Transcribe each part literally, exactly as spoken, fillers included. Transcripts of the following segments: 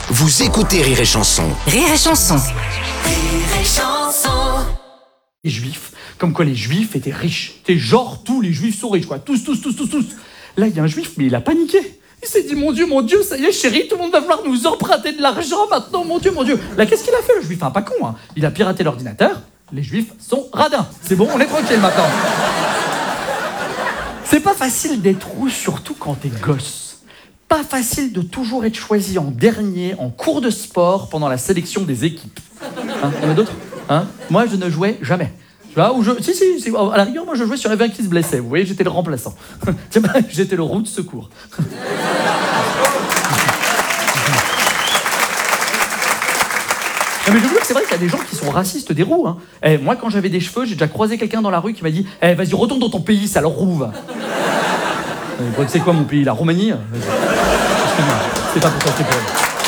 Vous écoutez Rire et Chanson. Rire et Chanson. Rire et Chanson. Les juifs, comme quoi les juifs étaient riches. T'es genre tous les juifs sont riches, quoi. Tous, tous, tous, tous, tous. Là, il y a un juif, mais il a paniqué. Il s'est dit, mon Dieu, mon Dieu, ça y est, chérie, tout le monde va vouloir nous emprunter de l'argent maintenant, mon Dieu, mon Dieu. Là, qu'est-ce qu'il a fait, le juif? Enfin, pas con, hein. Il a piraté l'ordinateur. Les juifs sont radins. C'est bon, on est tranquille maintenant. C'est pas facile d'être roux, surtout quand t'es gosse. Pas facile de toujours être choisi en dernier en cours de sport pendant la sélection des équipes. Hein, il y en a d'autres hein? Moi, je ne jouais jamais. Tu vois, ou je... Si, si, si, à la rigueur, moi, je jouais sur les vingt qui se blessaient. Vous voyez, j'étais le remplaçant. J'étais le roux de secours. Non, mais je vous jure que c'est vrai qu'il y a des gens qui sont racistes des roux. Hein. Eh, moi, quand j'avais des cheveux, j'ai déjà croisé quelqu'un dans la rue qui m'a dit eh, « Vas-y, retourne dans ton pays, sale roux, va. » C'est quoi mon pays? La Roumanie? C'est pas pour toi, c'est pour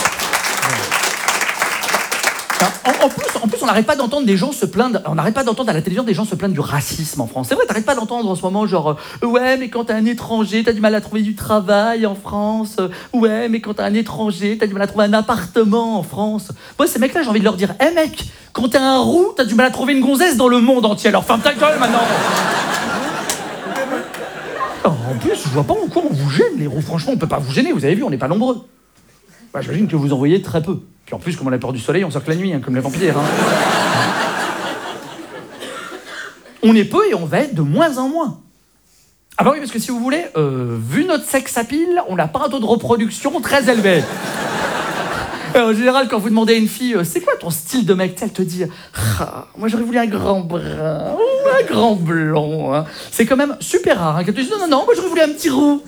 elle. En, en, plus, en plus, on n'arrête pas d'entendre des gens se plaindre, on n'arrête pas d'entendre à la télévision des gens se plaindre du racisme en France. C'est vrai, t'arrêtes pas d'entendre en ce moment genre euh, ouais, mais quand t'es un étranger, t'as du mal à trouver du travail en France. Euh, ouais, mais quand t'es un étranger, t'as du mal à trouver un appartement en France. Moi, ces mecs-là, j'ai envie de leur dire, hé hey, mec, quand t'es un roux, t'as du mal à trouver une gonzesse dans le monde entier. Alors ferme ta gueule maintenant. En plus, je vois pas en quoi on vous gêne, les roux. Franchement, on peut pas vous gêner, vous avez vu, on n'est pas nombreux. Bah, j'imagine que vous en voyez très peu. Puis en plus, comme on a peur du soleil, on sort que la nuit, hein, comme les vampires. Hein. On est peu et on va être de moins en moins. Ah bah oui, parce que si vous voulez, euh, vu notre sexe à pile, on n'a pas un taux de reproduction très élevé. En général, quand vous demandez à une fille euh, c'est quoi ton style de mec, elle te dit ah, moi j'aurais voulu un grand brun ou un grand blond. Hein. C'est quand même super rare hein, qu'elle te dise non, non, non, moi j'aurais voulu un petit roux.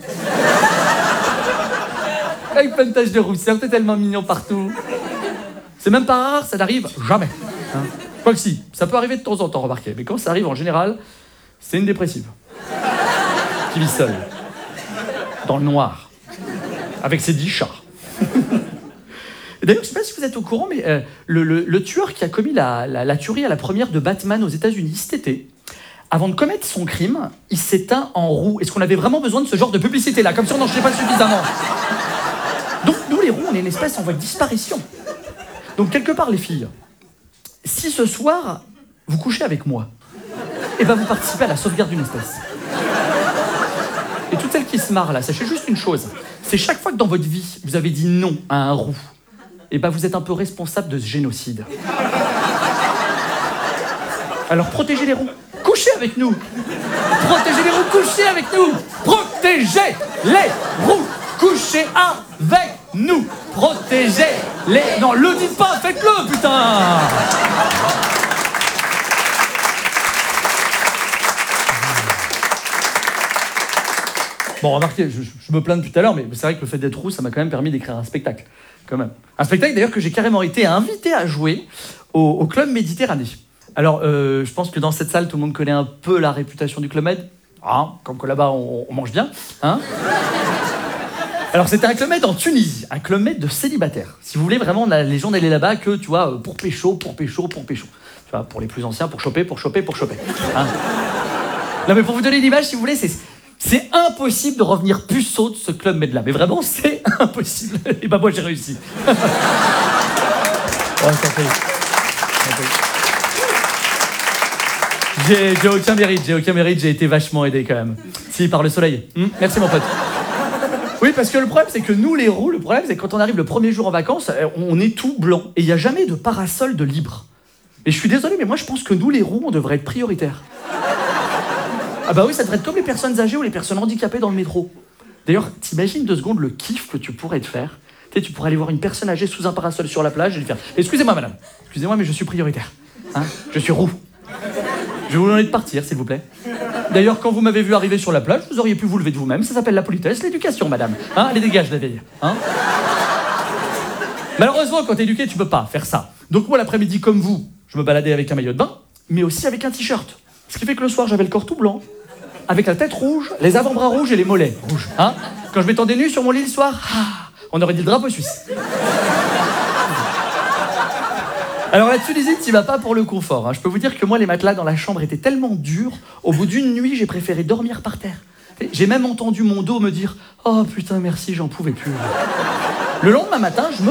Avec plein de taches de rousseur, t'es tellement mignon partout. C'est même pas rare, ça n'arrive jamais. Hein. Quoi que si, ça peut arriver de temps en temps, remarquez, mais quand ça arrive en général, c'est une dépressive. Qui vit seule, dans le noir, avec ses dix chats. D'ailleurs, je ne sais pas si vous êtes au courant, mais euh, le, le, le tueur qui a commis la, la, la tuerie à la première de Batman aux États-Unis cet été, avant de commettre son crime, il s'éteint en roue. Est-ce qu'on avait vraiment besoin de ce genre de publicité-là, comme si on n'en sait pas suffisamment? Donc, nous, les roux, on est une espèce en voie de disparition. Donc, quelque part, les filles, si ce soir, vous couchez avec moi, eh ben, vous participez à la sauvegarde d'une espèce. Et toutes celles qui se marrent là, sachez juste une chose, c'est chaque fois que dans votre vie, vous avez dit non à un roux, et ben vous êtes un peu responsable de ce génocide. Alors protégez les roux, couchez avec nous. Protégez les roux, couchez avec nous. Protégez les roux, couchez avec nous. Protégez les... Non, le dites pas, faites-le, putain. Bon, remarquez, je, je me plains depuis tout à l'heure, mais c'est vrai que le fait d'être roux, ça m'a quand même permis d'écrire un spectacle, quand même. Un spectacle, d'ailleurs, que j'ai carrément été invité à jouer au, au Club Méditerranée. Alors, euh, je pense que dans cette salle, tout le monde connaît un peu la réputation du Club Med. Ah, comme que là-bas, on, on mange bien, hein. Alors, c'était un Club Med en Tunisie, un Club Med de célibataires. Si vous voulez, vraiment, on a les gens d'aller là-bas que, tu vois, pour pécho, pour pécho, pour pécho. Tu vois, pour les plus anciens, pour choper, pour choper, pour choper. Hein. Non, mais pour vous donner une image, si vous voulez, c'est... C'est impossible de revenir puceau de ce Club Med là. Mais vraiment, c'est impossible. Et bah moi, j'ai réussi. Ouais, ça fait. Ça fait. J'ai, j'ai aucun mérite, j'ai aucun mérite, j'ai été vachement aidé quand même. Si, par le soleil. Hum, merci mon pote. Oui, parce que le problème, c'est que nous, les roux, le problème, c'est que quand on arrive le premier jour en vacances, on est tout blanc. Et il n'y a jamais de parasol de libre. Et je suis désolé, mais moi, je pense que nous, les roux, on devrait être prioritaires. Ah bah oui, ça devrait être comme les personnes âgées ou les personnes handicapées dans le métro. D'ailleurs, t'imagines deux secondes le kiff que tu pourrais te faire. Tu sais, tu pourrais aller voir une personne âgée sous un parasol sur la plage et lui faire « Excusez-moi madame, excusez-moi mais je suis prioritaire. Hein, je suis roux. Je vais vous demander de partir, s'il vous plaît. D'ailleurs, quand vous m'avez vu arriver sur la plage, vous auriez pu vous lever de vous-même. Ça s'appelle la politesse, l'éducation, madame. Hein, allez, dégage la vieille. Hein. Malheureusement, quand t'es éduqué, tu peux pas faire ça. Donc moi, l'après-midi, comme vous, je me baladais avec un maillot de bain, mais aussi avec un t-shirt. Ce qui fait que le soir, j'avais le corps tout blanc, avec la tête rouge, les avant-bras rouges et les mollets rouges. Hein, quand je m'étendais nu sur mon lit le soir, ah, on aurait dit le drapeau suisse. Alors la Tunisie, t'y vas pas pour le confort. Hein. Je peux vous dire que moi, les matelas dans la chambre étaient tellement durs, au bout d'une nuit, j'ai préféré dormir par terre. J'ai même entendu mon dos me dire « Oh putain, merci, j'en pouvais plus. » Le lendemain matin, je me